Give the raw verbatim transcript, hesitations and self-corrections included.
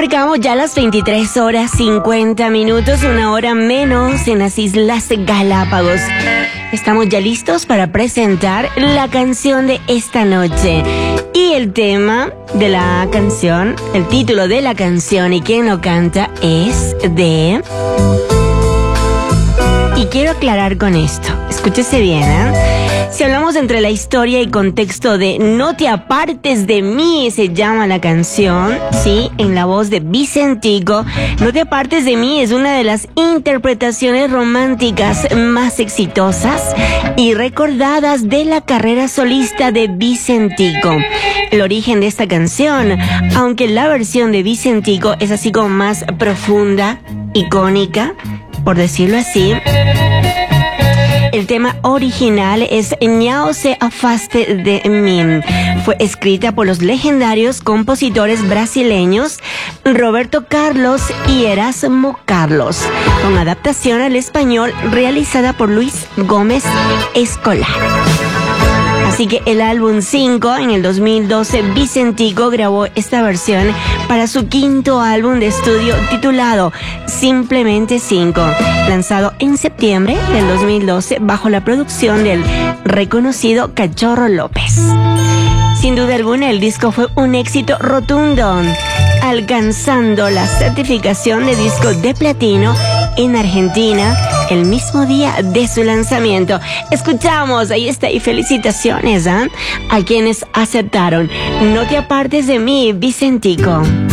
Marcamos ya las veintitrés horas cincuenta minutos, una hora menos en las Islas Galápagos. Estamos ya listos para presentar la canción de esta noche. Y el tema de la canción, el título de la canción y quien lo canta es de... Y quiero aclarar con esto, escúchese bien, ¿eh? Si hablamos entre la historia y contexto de No te apartes de mí, se llama la canción, ¿sí? En la voz de Vicentico. No te apartes de mí es una de las interpretaciones románticas más exitosas y recordadas de la carrera solista de Vicentico. El origen de esta canción, aunque la versión de Vicentico es así como más profunda, icónica, por decirlo así, el tema original es Ñao se afaste de mí. Fue escrita por los legendarios compositores brasileños Roberto Carlos y Erasmo Carlos, con adaptación al español realizada por Luis Gómez Escolar. Así que el álbum cinco, en el dos mil doce, Vicentico grabó esta versión para su quinto álbum de estudio titulado Simplemente cinco, lanzado en septiembre del dos mil doce bajo la producción del reconocido Cachorro López. Sin duda alguna, el disco fue un éxito rotundo, alcanzando la certificación de disco de platino en Argentina el mismo día de su lanzamiento. Escuchamos, ahí está, y felicitaciones ¿eh? a quienes aceptaron. No te apartes de mí, Vicentico.